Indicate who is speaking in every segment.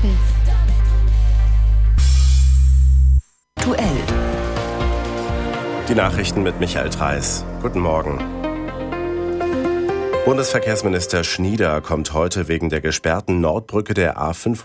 Speaker 1: Aktuell.
Speaker 2: Die Nachrichten mit Michael Treis. Guten Morgen. Bundesverkehrsminister Schnieder kommt heute wegen der gesperrten Nordbrücke der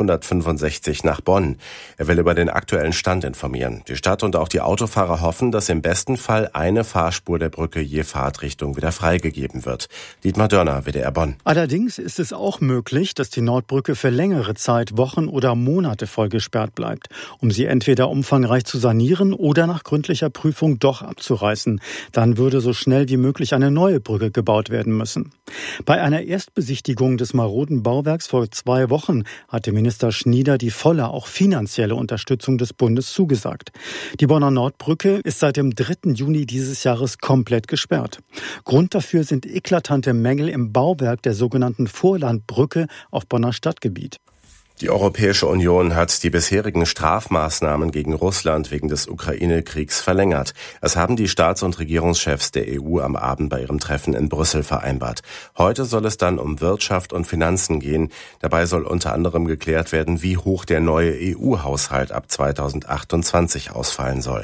Speaker 2: A565 nach Bonn. Er will über den aktuellen Stand informieren. Die Stadt und auch die Autofahrer hoffen, dass im besten Fall eine Fahrspur der Brücke je Fahrtrichtung wieder freigegeben wird. Dietmar Dörner, WDR Bonn.
Speaker 3: Allerdings ist es auch möglich, dass die Nordbrücke für längere Zeit, Wochen oder Monate voll gesperrt bleibt, um sie entweder umfangreich zu sanieren oder nach gründlicher Prüfung doch abzureißen. Dann würde so schnell wie möglich eine neue Brücke gebaut werden müssen. Bei einer Erstbesichtigung des maroden Bauwerks vor 2 Wochen hatte Minister Schnieder die volle, auch finanzielle Unterstützung des Bundes zugesagt. Die Bonner Nordbrücke ist seit dem 3. Juni dieses Jahres komplett gesperrt. Grund dafür sind eklatante Mängel im Bauwerk der sogenannten Vorlandbrücke auf Bonner Stadtgebiet.
Speaker 2: Die Europäische Union hat die bisherigen Strafmaßnahmen gegen Russland wegen des Ukraine-Kriegs verlängert. Das haben die Staats- und Regierungschefs der EU am Abend bei ihrem Treffen in Brüssel vereinbart. Heute soll es dann um Wirtschaft und Finanzen gehen. Dabei soll unter anderem geklärt werden, wie hoch der neue EU-Haushalt ab 2028 ausfallen soll.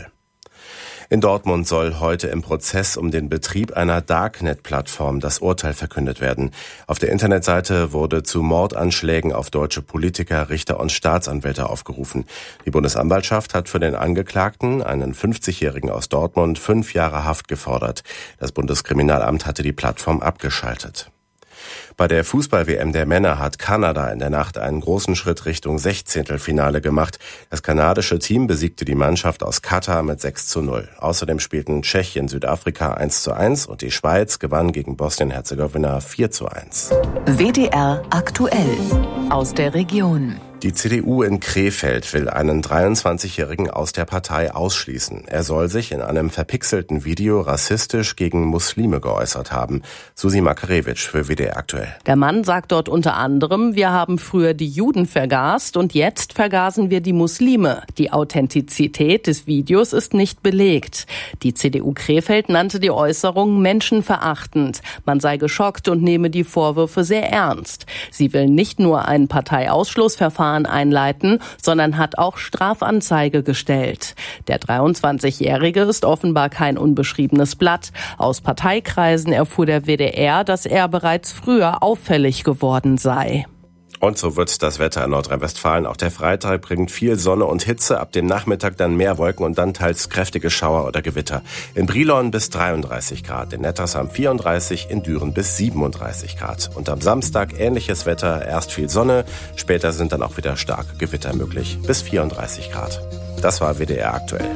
Speaker 2: In Dortmund soll heute im Prozess um den Betrieb einer Darknet-Plattform das Urteil verkündet werden. Auf der Internetseite wurde zu Mordanschlägen auf deutsche Politiker, Richter und Staatsanwälte aufgerufen. Die Bundesanwaltschaft hat für den Angeklagten, einen 50-Jährigen aus Dortmund, 5 Jahre Haft gefordert. Das Bundeskriminalamt hatte die Plattform abgeschaltet. Bei der Fußball-WM der Männer hat Kanada in der Nacht einen großen Schritt Richtung 16. gemacht. Das kanadische Team besiegte die Mannschaft aus Katar mit 6:0. Außerdem spielten Tschechien Südafrika 1:1 und die Schweiz gewann gegen Bosnien-Herzegowina 4:1.
Speaker 1: WDR aktuell aus der Region.
Speaker 2: Die CDU in Krefeld will einen 23-Jährigen aus der Partei ausschließen. Er soll sich in einem verpixelten Video rassistisch gegen Muslime geäußert haben. Susi Makarewitsch für WDR aktuell.
Speaker 4: Der Mann sagt dort unter anderem, wir haben früher die Juden vergast und jetzt vergasen wir die Muslime. Die Authentizität des Videos ist nicht belegt. Die CDU Krefeld nannte die Äußerung menschenverachtend. Man sei geschockt und nehme die Vorwürfe sehr ernst. Sie will nicht nur ein Parteiausschlussverfahren einleiten, sondern hat auch Strafanzeige gestellt. Der 23-Jährige ist offenbar kein unbeschriebenes Blatt. Aus Parteikreisen erfuhr der WDR, dass er bereits früher auffällig geworden sei.
Speaker 2: Und so wird das Wetter in Nordrhein-Westfalen. Auch der Freitag bringt viel Sonne und Hitze, ab dem Nachmittag dann mehr Wolken und dann teils kräftige Schauer oder Gewitter. In Brilon bis 33 Grad, in Nettersheim 34, in Düren bis 37 Grad. Und am Samstag ähnliches Wetter, erst viel Sonne, später sind dann auch wieder starke Gewitter möglich, bis 34 Grad. Das war WDR aktuell.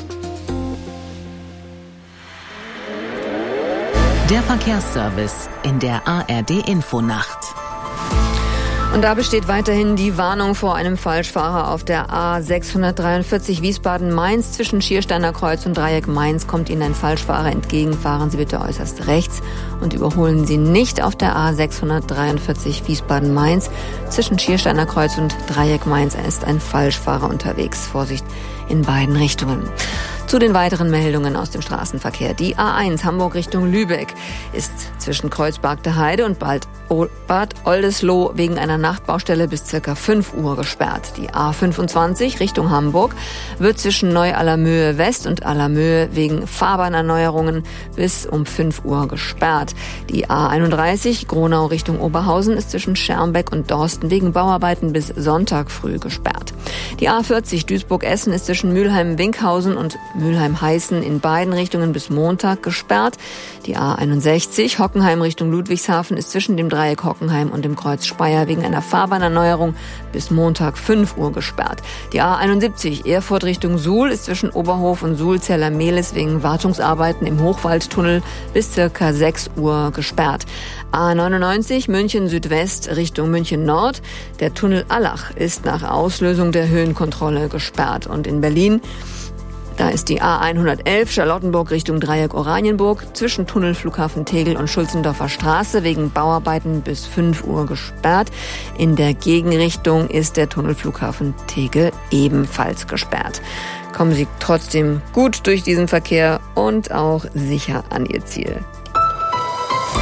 Speaker 1: Der Verkehrsservice in der ARD-Infonacht.
Speaker 5: Und da besteht weiterhin die Warnung vor einem Falschfahrer auf der A643 Wiesbaden-Mainz. Zwischen Schiersteiner Kreuz und Dreieck Mainz kommt Ihnen ein Falschfahrer entgegen. Fahren Sie bitte äußerst rechts und überholen Sie nicht auf der A643 Wiesbaden-Mainz. Zwischen Schiersteiner Kreuz und Dreieck Mainz ist ein Falschfahrer unterwegs. Vorsicht in beiden Richtungen. Zu den weiteren Meldungen aus dem Straßenverkehr. Die A1 Hamburg Richtung Lübeck ist zwischen Kreuzberg der Heide und Bad Oldesloe wegen einer Nachtbaustelle bis ca. 5 Uhr gesperrt. Die A25 Richtung Hamburg wird zwischen Neu-Allermöhe West und Allermöhe wegen Fahrbahnerneuerungen bis um 5 Uhr gesperrt. Die A31 Gronau Richtung Oberhausen ist zwischen Schermbeck und Dorsten wegen Bauarbeiten bis Sonntag früh gesperrt. Die A40 Duisburg-Essen ist zwischen Mülheim-Winkhausen und Mülheim-Heißen in beiden Richtungen bis Montag gesperrt. Die A61 Hockenheim Richtung Ludwigshafen ist zwischen dem Dreieck Hockenheim und dem Kreuz Speyer wegen einer Fahrbahnerneuerung bis Montag 5 Uhr gesperrt. Die A71 Erfurt Richtung Suhl ist zwischen Oberhof und Suhl-Zella-Mehlis wegen Wartungsarbeiten im Hochwaldtunnel bis ca. 6 Uhr gesperrt. A99 München Südwest Richtung München Nord. Der Tunnel Allach ist nach Auslösung der Höhenkontrolle gesperrt. Und in Berlin, da ist die A111 Charlottenburg Richtung Dreieck Oranienburg zwischen Tunnel Flughafen Tegel und Schulzendorfer Straße wegen Bauarbeiten bis 5 Uhr gesperrt. In der Gegenrichtung ist der Tunnel Flughafen Tegel ebenfalls gesperrt. Kommen Sie trotzdem gut durch diesen Verkehr und auch sicher an Ihr Ziel.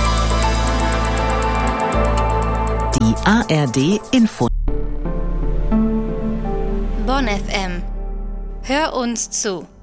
Speaker 1: Die ARD Info.
Speaker 6: Bonn FM. Hör uns zu.